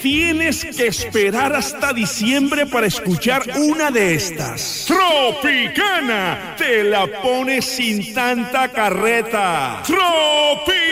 tienes que esperar hasta diciembre para escuchar una de estas. Tropicana, te la pones sin tanta carreta. Tropicana.